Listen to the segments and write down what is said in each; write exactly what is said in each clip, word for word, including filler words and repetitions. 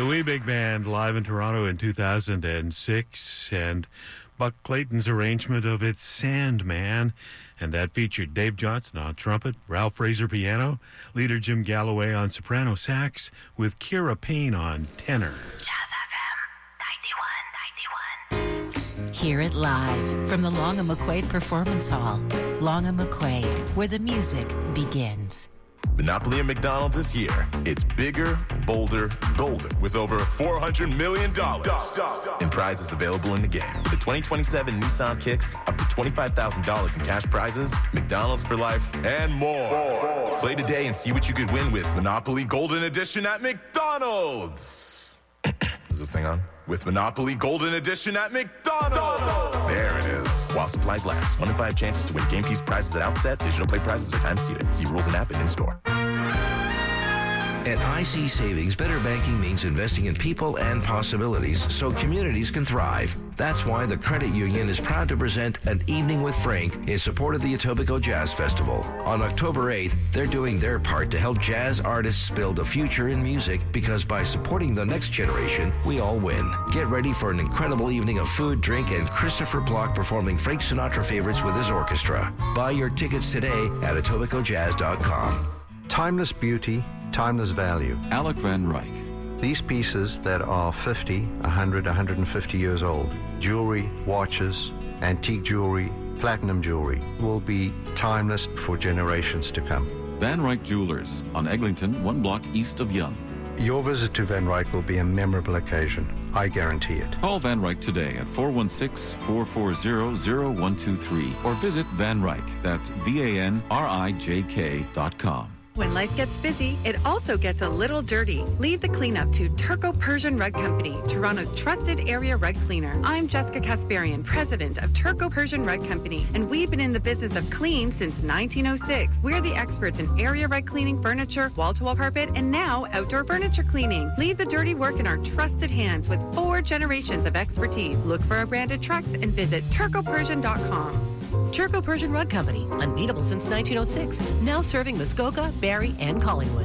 The Wee Big Band live in Toronto in two thousand six, and Buck Clayton's arrangement of It's Sandman, and that featured Dave Johnson on trumpet, Ralph Fraser piano, leader Jim Galloway on soprano sax, with Kira Payne on tenor. Jazz F M ninety-one point one. Hear it live from the Long and McQuaid Performance Hall. Long and McQuaid, where the music begins. Monopoly at McDonald's this year. It's bigger, bolder, golden, with over four hundred million dollars in prizes available in the game. With the twenty twenty-seven Nissan Kicks, up to twenty-five thousand dollars in cash prizes, McDonald's for life, and more. more. Play today and see what you could win with Monopoly Golden Edition at McDonald's. Is this thing on? With Monopoly Golden Edition at McDonald's. There it is. While supplies last. One in five chances to win game piece prizes at outset. Digital play prizes are time seated. See rules and app and in-store. At I C Savings, better banking means investing in people and possibilities so communities can thrive. That's why the Credit Union is proud to present An Evening with Frank in support of the Etobicoke Jazz Festival. On October eighth, they're doing their part to help jazz artists build a future in music, because by supporting the next generation, we all win. Get ready for an incredible evening of food, drink, and Christopher Block performing Frank Sinatra favorites with his orchestra. Buy your tickets today at etobicoke jazz dot com. Timeless beauty, timeless value. Alec Van Ryck. These pieces that are fifty, one hundred, one hundred fifty years old, jewelry, watches, antique jewelry, platinum jewelry, will be timeless for generations to come. Van Ryck Jewelers on Eglinton, one block east of Yonge. Your visit to Van Ryck will be a memorable occasion. I guarantee it. Call Van Ryck today at four one six, four four zero, zero one two three or visit Van Ryck. That's V A N R I J K dot com. When life gets busy, it also gets a little dirty. Leave the cleanup to Turco Persian Rug Company, Toronto's trusted area rug cleaner. I'm Jessica Kasparian, president of Turco Persian Rug Company, and we've been in the business of clean since nineteen oh six. We're the experts in area rug cleaning, furniture, wall-to-wall carpet, and now outdoor furniture cleaning. Leave the dirty work in our trusted hands with four generations of expertise. Look for our branded trucks and visit turco persian dot com. Turco Persian Rug Company, unbeatable since nineteen oh six, now serving Muskoka, Barrie, and Collingwood.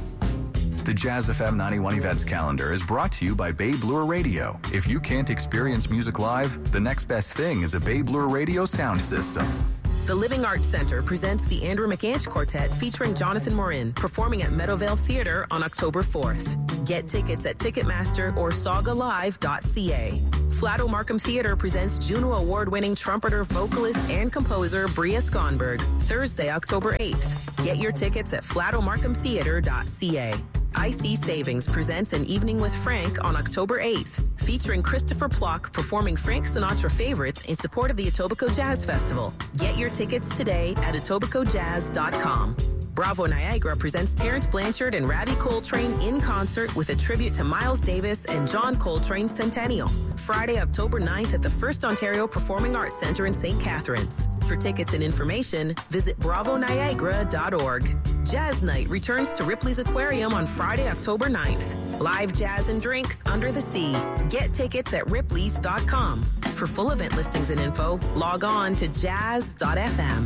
The Jazz F M ninety-one events calendar is brought to you by Bay Bloor Radio. If you can't experience music live, the next best thing is a Bay Bloor Radio sound system. The Living Arts Center presents the Andrew McAnch Quartet featuring Jonathan Morin, performing at Meadowvale Theatre on October fourth. Get tickets at Ticketmaster or saga live dot c a. Flato Markham Theatre presents Juno Award-winning trumpeter, vocalist, and composer Bria Skonberg, Thursday, October eighth. Get your tickets at flato markham theatre dot c a. I C Savings presents An Evening with Frank on October eighth, featuring Christopher Plock performing Frank Sinatra favorites in support of the Etobicoke Jazz Festival. Get your tickets today at etobicoke jazz dot com. Bravo Niagara presents Terrence Blanchard and Ravi Coltrane in concert with a tribute to Miles Davis and John Coltrane's centennial. Friday, October ninth at the First Ontario Performing Arts Centre in Saint Catharines. For tickets and information, visit bravo niagara dot org. Jazz Night returns to Ripley's Aquarium on Friday, October ninth. Live jazz and drinks under the sea. Get tickets at ripleys dot com. For full event listings and info, log on to jazz dot f m.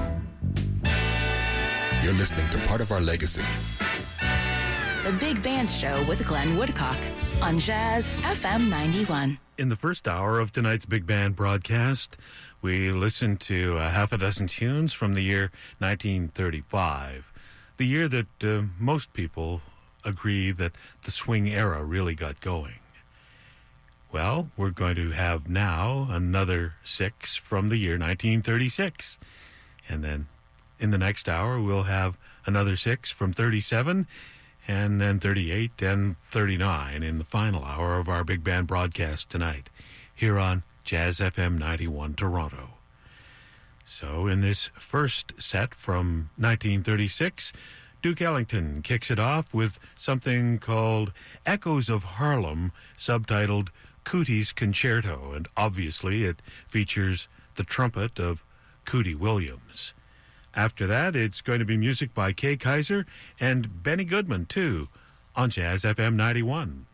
You're listening to Part of Our Legacy. The Big Band Show with Glenn Woodcock on Jazz F M ninety-one. In the first hour of tonight's Big Band broadcast, we listened to a half a dozen tunes from the year nineteen thirty-five, the year that uh, most people agree that the swing era really got going. Well, we're going to have now another six from the year nineteen thirty-six, and then in the next hour, we'll have another six from thirty-seven, and then thirty-eight and thirty-nine in the final hour of our Big Band broadcast tonight, here on Jazz F M ninety-one Toronto. So in this first set from nineteen thirty-six, Duke Ellington kicks it off with something called Echoes of Harlem, subtitled Cootie's Concerto, and obviously it features the trumpet of Cootie Williams. After that, it's going to be music by Kay Kaiser and Benny Goodman, too, on Jazz F M ninety-one.